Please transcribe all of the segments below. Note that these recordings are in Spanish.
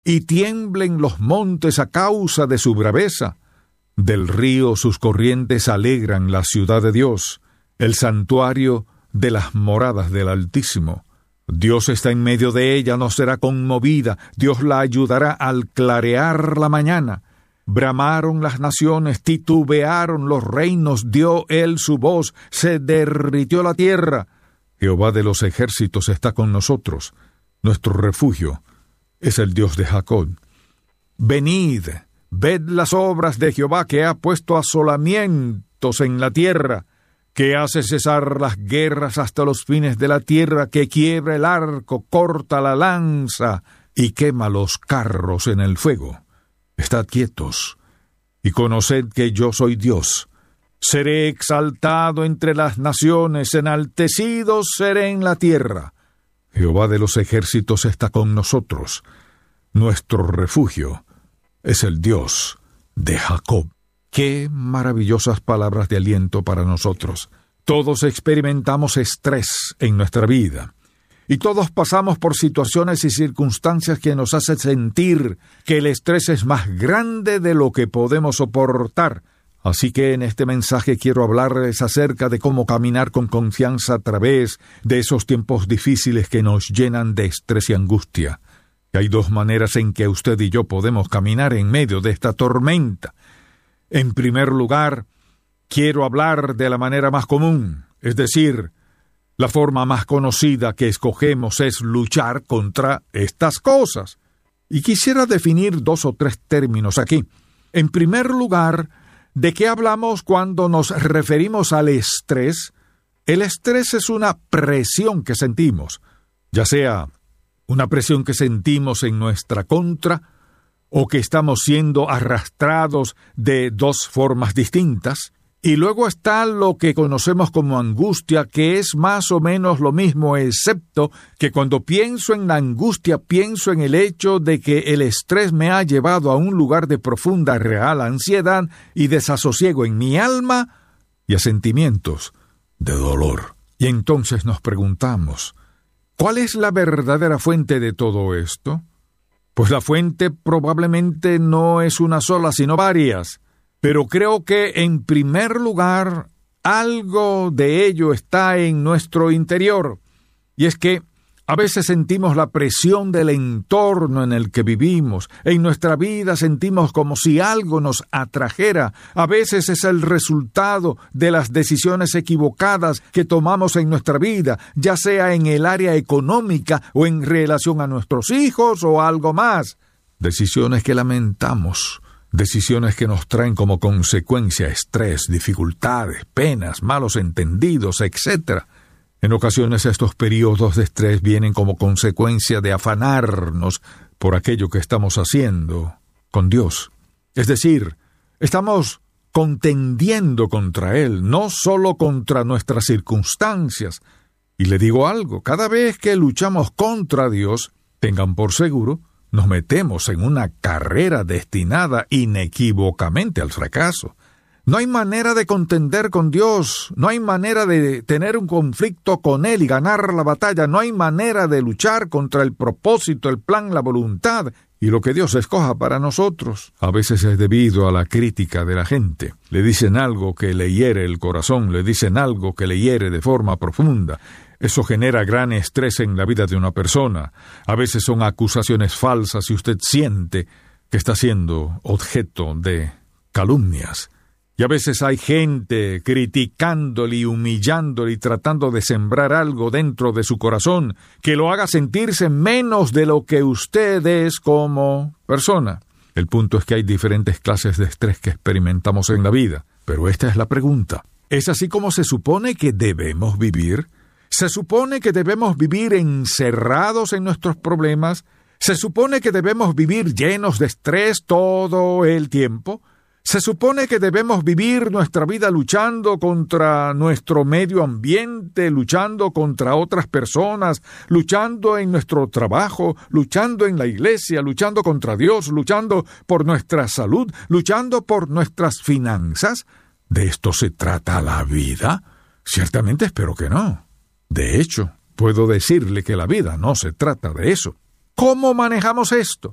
y tiemblen los montes a causa de su braveza. Del río sus corrientes alegran la ciudad de Dios, el santuario de las moradas del Altísimo. Dios está en medio de ella, no será conmovida. Dios la ayudará al clarear la mañana. Bramaron las naciones, titubearon los reinos, dio él su voz, se derritió la tierra. Jehová de los ejércitos está con nosotros. Nuestro refugio es el Dios de Jacob. Venid, ved las obras de Jehová, que ha puesto asolamientos en la tierra, que hace cesar las guerras hasta los fines de la tierra, que quiebra el arco, corta la lanza y quema los carros en el fuego. Estad quietos y conoced que yo soy Dios. Seré exaltado entre las naciones, enaltecido seré en la tierra. Jehová de los ejércitos está con nosotros. Nuestro refugio es el Dios de Jacob. Qué maravillosas palabras de aliento para nosotros. Todos experimentamos estrés en nuestra vida. Y todos pasamos por situaciones y circunstancias que nos hacen sentir que el estrés es más grande de lo que podemos soportar. Así que en este mensaje quiero hablarles acerca de cómo caminar con confianza a través de esos tiempos difíciles que nos llenan de estrés y angustia. Y hay dos maneras en que usted y yo podemos caminar en medio de esta tormenta. En primer lugar, quiero hablar de la manera más común, es decir, la forma más conocida que escogemos es luchar contra estas cosas. Y quisiera definir 2 o 3 términos aquí. En primer lugar, ¿de qué hablamos cuando nos referimos al estrés? El estrés es una presión que sentimos, ya sea una presión que sentimos en nuestra contra, o que estamos siendo arrastrados de 2 formas distintas. Y luego está lo que conocemos como angustia, que es más o menos lo mismo, excepto que cuando pienso en la angustia, pienso en el hecho de que el estrés me ha llevado a un lugar de profunda, real ansiedad y desasosiego en mi alma y a sentimientos de dolor. Y entonces nos preguntamos, ¿cuál es la verdadera fuente de todo esto? Pues la fuente probablemente no es una sola, sino varias. Pero creo que, en primer lugar, algo de ello está en nuestro interior. Y es que a veces sentimos la presión del entorno en el que vivimos. En nuestra vida sentimos como si algo nos atrajera. A veces es el resultado de las decisiones equivocadas que tomamos en nuestra vida, ya sea en el área económica o en relación a nuestros hijos o algo más. Decisiones que lamentamos. Decisiones que nos traen como consecuencia estrés, dificultades, penas, malos entendidos, etc. En ocasiones estos periodos de estrés vienen como consecuencia de afanarnos por aquello que estamos haciendo con Dios. Es decir, estamos contendiendo contra Él, no solo contra nuestras circunstancias. Y le digo algo, cada vez que luchamos contra Dios, tengan por seguro, nos metemos en una carrera destinada inequívocamente al fracaso. No hay manera de contender con Dios, no hay manera de tener un conflicto con Él y ganar la batalla, no hay manera de luchar contra el propósito, el plan, la voluntad y lo que Dios escoja para nosotros. A veces es debido a la crítica de la gente. Le dicen algo que le hiere el corazón, le dicen algo que le hiere de forma profunda. Eso genera gran estrés en la vida de una persona. A veces son acusaciones falsas y usted siente que está siendo objeto de calumnias. Y a veces hay gente criticándole y humillándole y tratando de sembrar algo dentro de su corazón que lo haga sentirse menos de lo que usted es como persona. El punto es que hay diferentes clases de estrés que experimentamos en la vida. Pero esta es la pregunta. ¿Es así como se supone que debemos vivir? ¿Se supone que debemos vivir encerrados en nuestros problemas? ¿Se supone que debemos vivir llenos de estrés todo el tiempo? ¿Se supone que debemos vivir nuestra vida luchando contra nuestro medio ambiente, luchando contra otras personas, luchando en nuestro trabajo, luchando en la iglesia, luchando contra Dios, luchando por nuestra salud, luchando por nuestras finanzas? ¿De esto se trata la vida? Ciertamente espero que no. De hecho, puedo decirle que la vida no se trata de eso. ¿Cómo manejamos esto?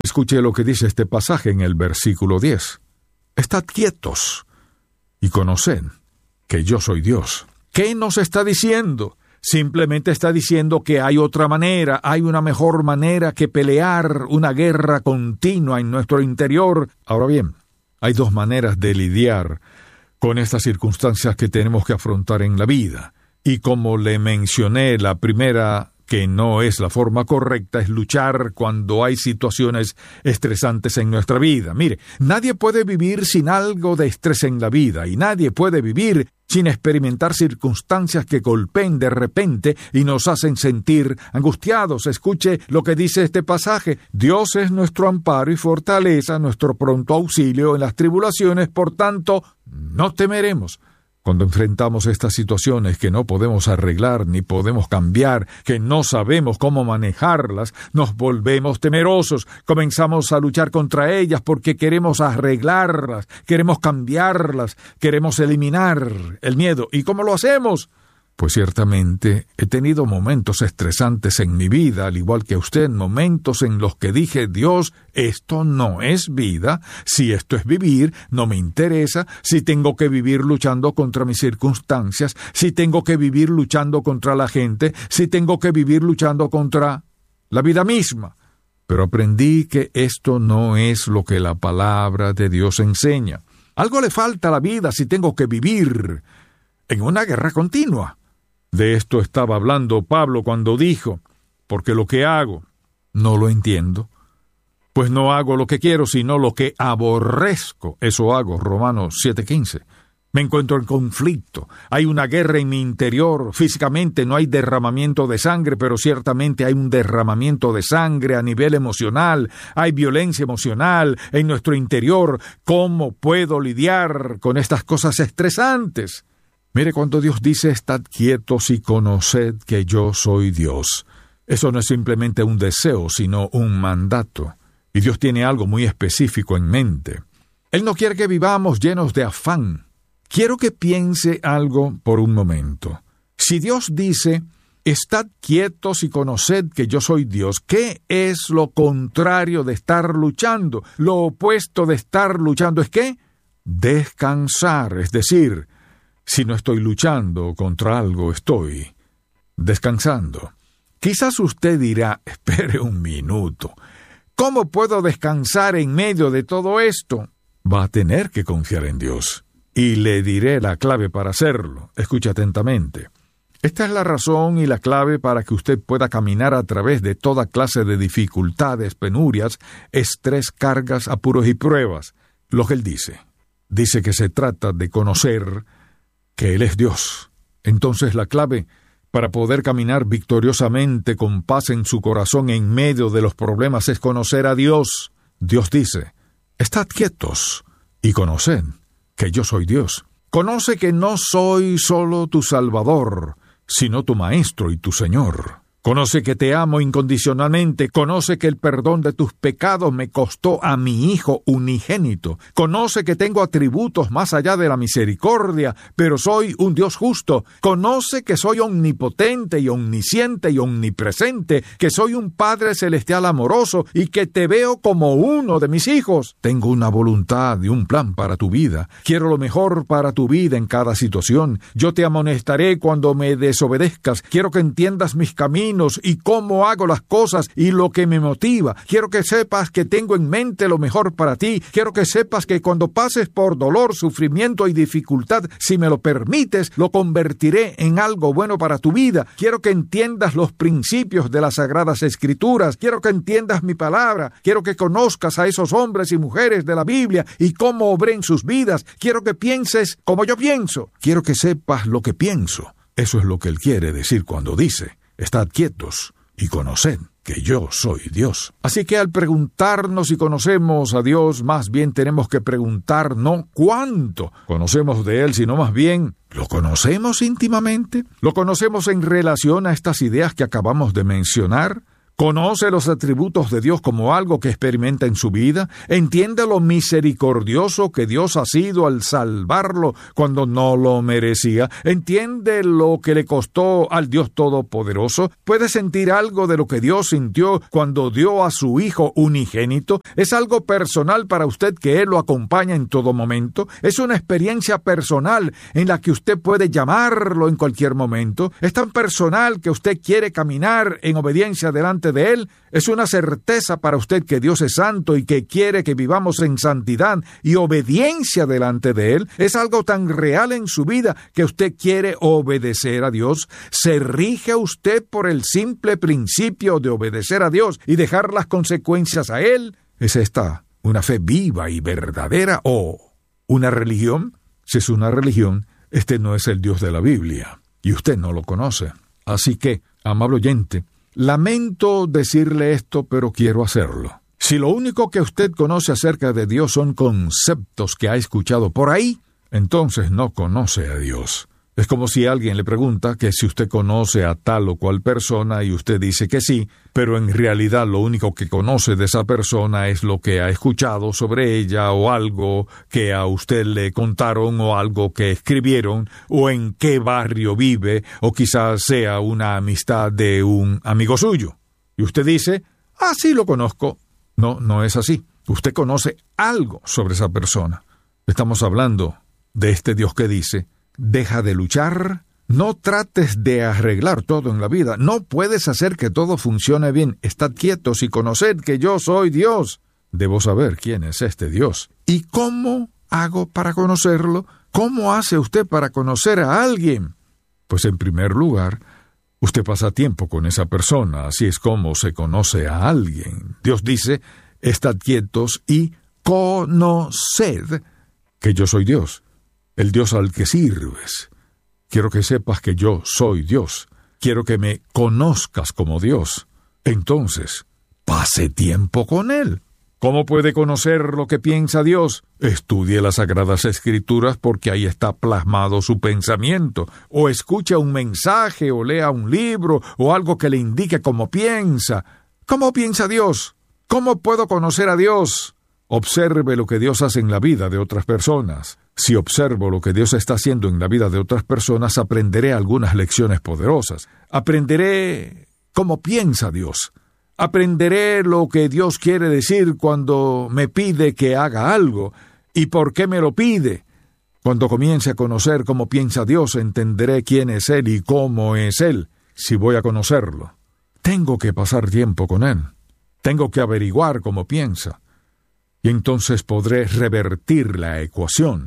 Escuche lo que dice este pasaje en el versículo 10. Estad quietos y conoced que yo soy Dios. ¿Qué nos está diciendo? Simplemente está diciendo que hay otra manera, hay una mejor manera que pelear una guerra continua en nuestro interior. Ahora bien, hay dos maneras de lidiar con estas circunstancias que tenemos que afrontar en la vida. Y como le mencioné, la primera, que no es la forma correcta, es luchar cuando hay situaciones estresantes en nuestra vida. Mire, nadie puede vivir sin algo de estrés en la vida, y nadie puede vivir sin experimentar circunstancias que golpeen de repente y nos hacen sentir angustiados. Escuche lo que dice este pasaje. Dios es nuestro amparo y fortaleza, nuestro pronto auxilio en las tribulaciones, por tanto, no temeremos. Cuando enfrentamos estas situaciones que no podemos arreglar ni podemos cambiar, que no sabemos cómo manejarlas, nos volvemos temerosos, comenzamos a luchar contra ellas porque queremos arreglarlas, queremos cambiarlas, queremos eliminar el miedo. ¿Y cómo lo hacemos? Pues ciertamente he tenido momentos estresantes en mi vida, al igual que usted, momentos en los que dije, Dios, esto no es vida, si esto es vivir, no me interesa, si tengo que vivir luchando contra mis circunstancias, si tengo que vivir luchando contra la gente, si tengo que vivir luchando contra la vida misma. Pero aprendí que esto no es lo que la palabra de Dios enseña. Algo le falta a la vida si tengo que vivir en una guerra continua. De esto estaba hablando Pablo cuando dijo, porque lo que hago no lo entiendo, pues no hago lo que quiero, sino lo que aborrezco, eso hago, Romanos 7:15. Me encuentro en conflicto, hay una guerra en mi interior, físicamente no hay derramamiento de sangre, pero ciertamente hay un derramamiento de sangre a nivel emocional, hay violencia emocional en nuestro interior. ¿Cómo puedo lidiar con estas cosas estresantes? Mire, cuando Dios dice, estad quietos y conoced que yo soy Dios, eso no es simplemente un deseo, sino un mandato. Y Dios tiene algo muy específico en mente. Él no quiere que vivamos llenos de afán. Quiero que piense algo por un momento. Si Dios dice, estad quietos y conoced que yo soy Dios, ¿qué es lo contrario de estar luchando? Lo opuesto de estar luchando es ¿qué? Descansar, es decir, si no estoy luchando contra algo, estoy descansando. Quizás usted dirá, espere un minuto, ¿cómo puedo descansar en medio de todo esto? Va a tener que confiar en Dios. Y le diré la clave para hacerlo. Escuche atentamente. Esta es la razón y la clave para que usted pueda caminar a través de toda clase de dificultades, penurias, estrés, cargas, apuros y pruebas. Lo que él dice. Dice que se trata de conocer que Él es Dios. Entonces la clave para poder caminar victoriosamente con paz en su corazón en medio de los problemas es conocer a Dios. Dios dice, estad quietos y conoced que yo soy Dios. Conoce que no soy solo tu Salvador, sino tu Maestro y tu Señor. Conoce que te amo incondicionalmente. Conoce que el perdón de tus pecados me costó a mi Hijo unigénito. Conoce que tengo atributos más allá de la misericordia, pero soy un Dios justo. Conoce que soy omnipotente y omnisciente y omnipresente, que soy un Padre celestial amoroso y que te veo como uno de mis hijos. Tengo una voluntad y un plan para tu vida. Quiero lo mejor para tu vida en cada situación. Yo te amonestaré cuando me desobedezcas. Quiero que entiendas mis caminos y cómo hago las cosas y lo que me motiva. Quiero que sepas que tengo en mente lo mejor para ti. Quiero que sepas que cuando pases por dolor, sufrimiento y dificultad, si me lo permites, lo convertiré en algo bueno para tu vida. Quiero que entiendas los principios de las Sagradas Escrituras. Quiero que entiendas mi palabra. Quiero que conozcas a esos hombres y mujeres de la Biblia y cómo obré en sus vidas. Quiero que pienses como yo pienso. Quiero que sepas lo que pienso. Eso es lo que Él quiere decir cuando dice, estad quietos y conoced que yo soy Dios. Así que al preguntarnos si conocemos a Dios, más bien tenemos que preguntar no cuánto conocemos de Él, sino más bien, ¿lo conocemos íntimamente? ¿Lo conocemos en relación a estas ideas que acabamos de mencionar? ¿Conoce los atributos de Dios como algo que experimenta en su vida? ¿Entiende lo misericordioso que Dios ha sido al salvarlo cuando no lo merecía? ¿Entiende lo que le costó al Dios Todopoderoso? ¿Puede sentir algo de lo que Dios sintió cuando dio a su Hijo unigénito? ¿Es algo personal para usted que Él lo acompaña en todo momento? ¿Es una experiencia personal en la que usted puede llamarlo en cualquier momento? ¿Es tan personal que usted quiere caminar en obediencia delante de Él? ¿Es una certeza para usted que Dios es santo y que quiere que vivamos en santidad y obediencia delante de Él? ¿Es algo tan real en su vida que usted quiere obedecer a Dios? ¿Se rige usted por el simple principio de obedecer a Dios y dejar las consecuencias a Él? ¿Es esta una fe viva y verdadera o una religión? Si es una religión, este no es el Dios de la Biblia y usted no lo conoce. Así que, amable oyente, lamento decirle esto, pero quiero hacerlo. Si lo único que usted conoce acerca de Dios son conceptos que ha escuchado por ahí, entonces no conoce a Dios. Es como si alguien le pregunta que si usted conoce a tal o cual persona y usted dice que sí, pero en realidad lo único que conoce de esa persona es lo que ha escuchado sobre ella o algo que a usted le contaron o algo que escribieron o en qué barrio vive o quizás sea una amistad de un amigo suyo. Y usted dice, sí lo conozco. No, no es así. Usted conoce algo sobre esa persona. Estamos hablando de este Dios que dice, deja de luchar, no trates de arreglar todo en la vida, no puedes hacer que todo funcione bien, estad quietos y conoced que yo soy Dios. Debo saber quién es este Dios. ¿Y cómo hago para conocerlo? ¿Cómo hace usted para conocer a alguien? Pues en primer lugar, usted pasa tiempo con esa persona, así es como se conoce a alguien. Dios dice, estad quietos y conoced que yo soy Dios. El Dios al que sirves. Quiero que sepas que yo soy Dios. Quiero que me conozcas como Dios. Entonces, pase tiempo con Él. ¿Cómo puede conocer lo que piensa Dios? Estudie las Sagradas Escrituras porque ahí está plasmado su pensamiento. O escucha un mensaje, o lea un libro, o algo que le indique cómo piensa. ¿Cómo piensa Dios? ¿Cómo puedo conocer a Dios? Observe lo que Dios hace en la vida de otras personas. Si observo lo que Dios está haciendo en la vida de otras personas, aprenderé algunas lecciones poderosas. Aprenderé cómo piensa Dios. Aprenderé lo que Dios quiere decir cuando me pide que haga algo y por qué me lo pide. Cuando comience a conocer cómo piensa Dios, entenderé quién es Él y cómo es Él. Si voy a conocerlo, tengo que pasar tiempo con Él. Tengo que averiguar cómo piensa. Y entonces podré revertir la ecuación.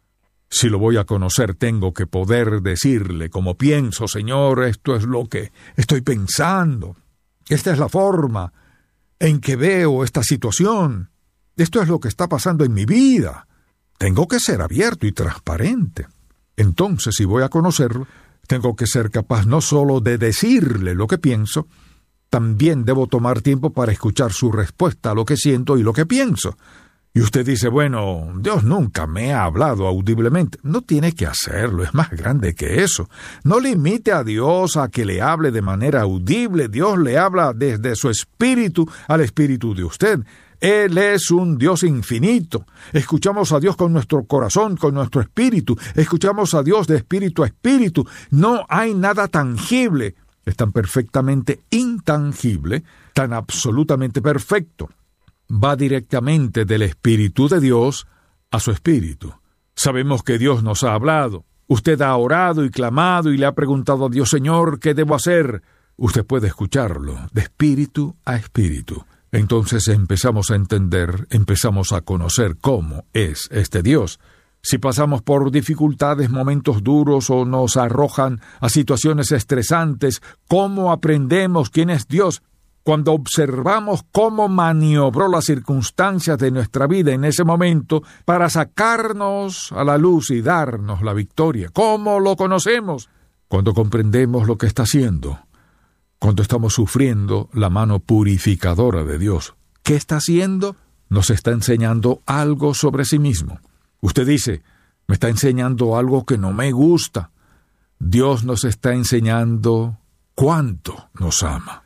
Si lo voy a conocer, tengo que poder decirle cómo pienso, Señor, esto es lo que estoy pensando. Esta es la forma en que veo esta situación. Esto es lo que está pasando en mi vida. Tengo que ser abierto y transparente. Entonces, si voy a conocerlo, tengo que ser capaz no solo de decirle lo que pienso, también debo tomar tiempo para escuchar su respuesta a lo que siento y lo que pienso. Y usted dice, bueno, Dios nunca me ha hablado audiblemente. No tiene que hacerlo, es más grande que eso. No limite a Dios a que le hable de manera audible. Dios le habla desde su espíritu al espíritu de usted. Él es un Dios infinito. Escuchamos a Dios con nuestro corazón, con nuestro espíritu. Escuchamos a Dios de espíritu a espíritu. No hay nada tangible. Es tan perfectamente intangible, tan absolutamente perfecto. Va directamente del Espíritu de Dios a su Espíritu. Sabemos que Dios nos ha hablado. Usted ha orado y clamado y le ha preguntado a Dios, Señor, ¿qué debo hacer? Usted puede escucharlo de espíritu a espíritu. Entonces empezamos a entender, empezamos a conocer cómo es este Dios. Si pasamos por dificultades, momentos duros o nos arrojan a situaciones estresantes, ¿cómo aprendemos quién es Dios? Cuando observamos cómo maniobró las circunstancias de nuestra vida en ese momento para sacarnos a la luz y darnos la victoria. ¿Cómo lo conocemos? Cuando comprendemos lo que está haciendo. Cuando estamos sufriendo la mano purificadora de Dios. ¿Qué está haciendo? Nos está enseñando algo sobre sí mismo. Usted dice, me está enseñando algo que no me gusta. Dios nos está enseñando cuánto nos ama.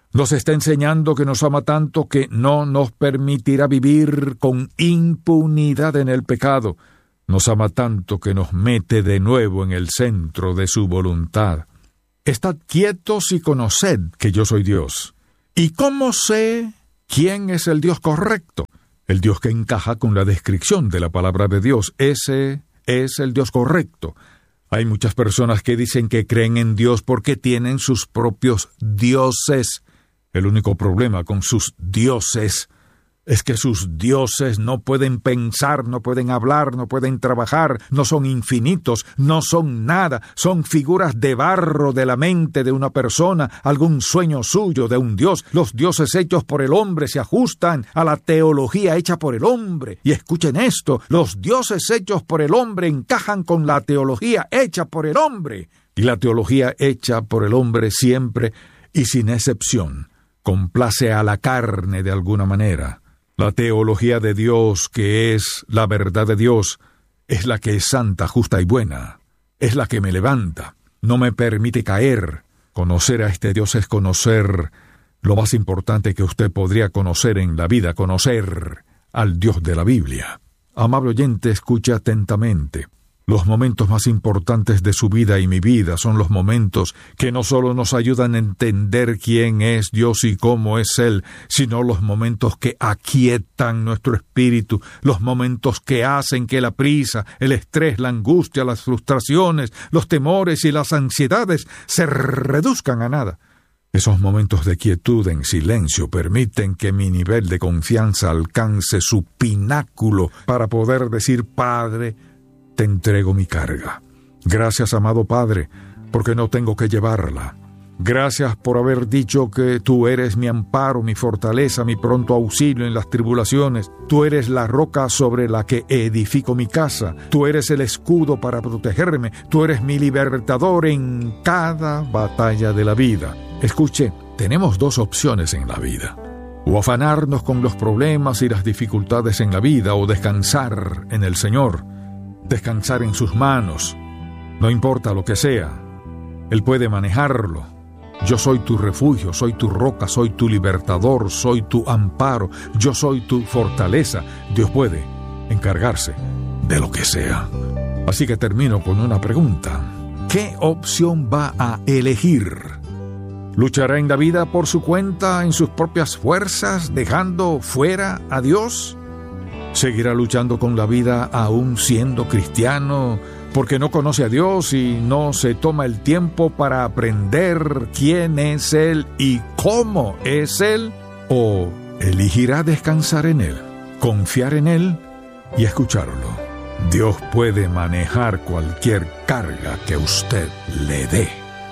Nos está enseñando que nos ama tanto que no nos permitirá vivir con impunidad en el pecado. Nos ama tanto que nos mete de nuevo en el centro de su voluntad. Estad quietos y conoced que yo soy Dios. ¿Y cómo sé quién es el Dios correcto? El Dios que encaja con la descripción de la palabra de Dios. Ese es el Dios correcto. Hay muchas personas que dicen que creen en Dios porque tienen sus propios dioses. El único problema con sus dioses es que sus dioses no pueden pensar, no pueden hablar, no pueden trabajar, no son infinitos, no son nada, son figuras de barro de la mente de una persona, algún sueño suyo de un dios. Los dioses hechos por el hombre se ajustan a la teología hecha por el hombre. Y escuchen esto, los dioses hechos por el hombre encajan con la teología hecha por el hombre. Y la teología hecha por el hombre siempre y sin excepción complace a la carne de alguna manera. La teología de Dios, que es la verdad de Dios, es la que es santa, justa y buena. Es la que me levanta, no me permite caer. Conocer a este Dios es conocer lo más importante que usted podría conocer en la vida, conocer al Dios de la Biblia. Amable oyente, escuche atentamente. Los momentos más importantes de su vida y mi vida son los momentos que no solo nos ayudan a entender quién es Dios y cómo es Él, sino los momentos que aquietan nuestro espíritu, los momentos que hacen que la prisa, el estrés, la angustia, las frustraciones, los temores y las ansiedades se reduzcan a nada. Esos momentos de quietud en silencio permiten que mi nivel de confianza alcance su pináculo para poder decir: Padre, te entrego mi carga. Gracias, amado Padre, porque no tengo que llevarla. Gracias por haber dicho que tú eres mi amparo, mi fortaleza, mi pronto auxilio en las tribulaciones. Tú eres la roca sobre la que edifico mi casa. Tú eres el escudo para protegerme. Tú eres mi libertador en cada batalla de la vida. Escuche, tenemos dos opciones en la vida: o afanarnos con los problemas y las dificultades en la vida, o descansar en el Señor. Descansar en sus manos. No importa lo que sea, Él puede manejarlo. Yo soy tu refugio, soy tu roca, soy tu libertador, soy tu amparo, yo soy tu fortaleza. Dios puede encargarse de lo que sea. Así que termino con una pregunta: ¿qué opción va a elegir? ¿Luchará en la vida por su cuenta, en sus propias fuerzas, dejando fuera a Dios? ¿Seguirá luchando con la vida aún siendo cristiano porque no conoce a Dios y no se toma el tiempo para aprender quién es Él y cómo es Él? ¿O elegirá descansar en Él, confiar en Él y escucharlo? Dios puede manejar cualquier carga que usted le dé.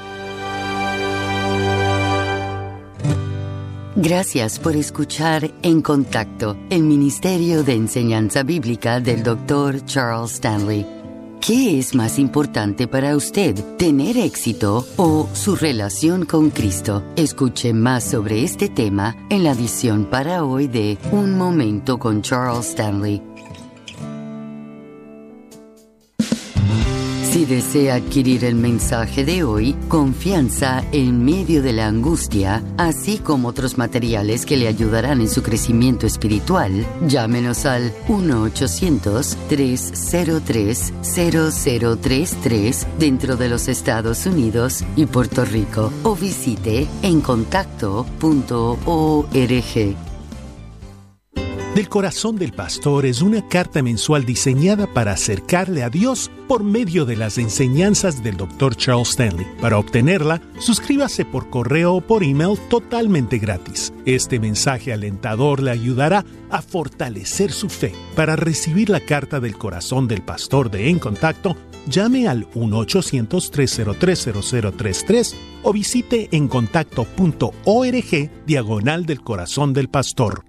Gracias por escuchar En Contacto, el Ministerio de Enseñanza Bíblica del Dr. Charles Stanley. ¿Qué es más importante para usted, tener éxito o su relación con Cristo? Escuche más sobre este tema en la edición para hoy de Un Momento con Charles Stanley. Si desea adquirir el mensaje de hoy, Confianza en medio de la angustia, así como otros materiales que le ayudarán en su crecimiento espiritual, llámenos al 1-800-303-0033 dentro de los Estados Unidos y Puerto Rico, o visite encontacto.org. Del Corazón del Pastor es una carta mensual diseñada para acercarle a Dios por medio de las enseñanzas del Dr. Charles Stanley. Para obtenerla, suscríbase por correo o por email totalmente gratis. Este mensaje alentador le ayudará a fortalecer su fe. Para recibir la carta del Corazón del Pastor de En Contacto, llame al 1-800-303-0033 o visite encontacto.org/del Corazón del Pastor.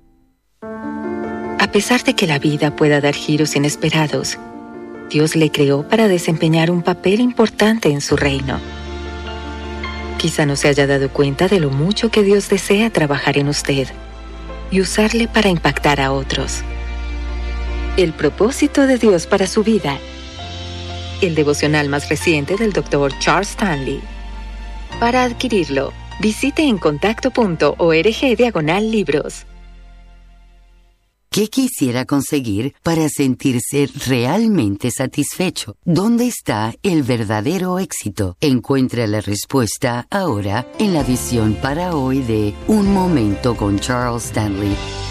A pesar de que la vida pueda dar giros inesperados, Dios le creó para desempeñar un papel importante en su reino. Quizá no se haya dado cuenta de lo mucho que Dios desea trabajar en usted y usarle para impactar a otros. El propósito de Dios para su vida. El devocional más reciente del Dr. Charles Stanley. Para adquirirlo, Visite encontacto.org/libros. ¿Qué quisiera conseguir para sentirse realmente satisfecho? ¿Dónde está el verdadero éxito? Encuentra la respuesta ahora en la edición para hoy de Un Momento con Charles Stanley.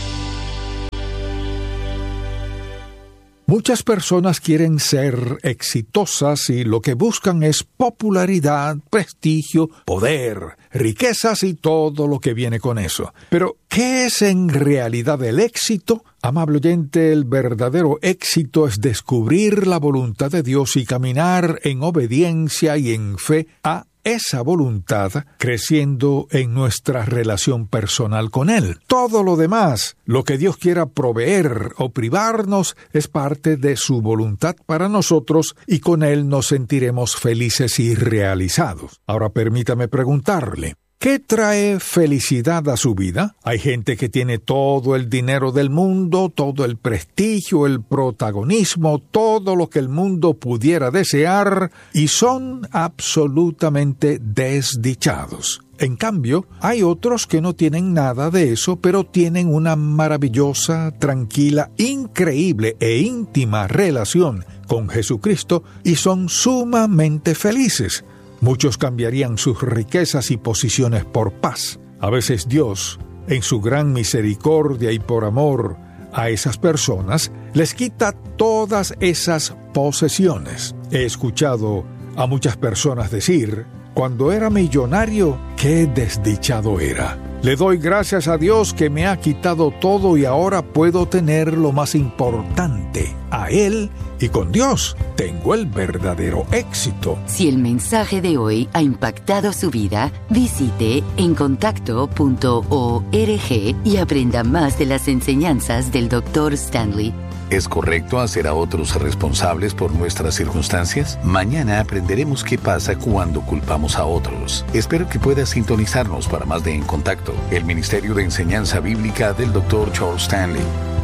Muchas personas quieren ser exitosas y lo que buscan es popularidad, prestigio, poder, riquezas y todo lo que viene con eso. Pero, ¿qué es en realidad el éxito? Amable oyente, el verdadero éxito es descubrir la voluntad de Dios y caminar en obediencia y en fe a esa voluntad, creciendo en nuestra relación personal con Él. Todo lo demás, lo que Dios quiera proveer o privarnos, es parte de su voluntad para nosotros y con Él nos sentiremos felices y realizados. Ahora permítame preguntarle, ¿qué trae felicidad a su vida? Hay gente que tiene todo el dinero del mundo, todo el prestigio, el protagonismo, todo lo que el mundo pudiera desear, y son absolutamente desdichados. En cambio, hay otros que no tienen nada de eso, pero tienen una maravillosa, tranquila, increíble e íntima relación con Jesucristo y son sumamente felices. Muchos cambiarían sus riquezas y posiciones por paz. A veces Dios, en su gran misericordia y por amor a esas personas, les quita todas esas posesiones. He escuchado a muchas personas decir, cuando era millonario, qué desdichado era. Le doy gracias a Dios que me ha quitado todo y ahora puedo tener lo más importante, a Él, y con Dios tengo el verdadero éxito. Si el mensaje de hoy ha impactado su vida, visite encontacto.org y aprenda más de las enseñanzas del Dr. Stanley. ¿Es correcto hacer a otros responsables por nuestras circunstancias? Mañana aprenderemos qué pasa cuando culpamos a otros. Espero que puedas sintonizarnos para más de En Contacto, el Ministerio de Enseñanza Bíblica del Dr. Charles Stanley.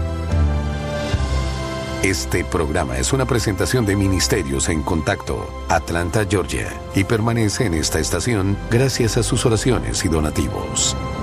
Este programa es una presentación de Ministerios en Contacto, Atlanta, Georgia, y permanece en esta estación gracias a sus oraciones y donativos.